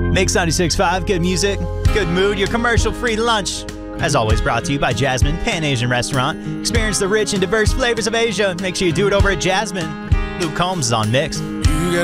Mix 96.5, good music, good mood, your commercial-free lunch. As always, brought to you by Jasmine Pan-Asian Restaurant. Experience the rich and diverse flavors of Asia. Make sure you do it over at Jasmine. Luke Combs is on Mix.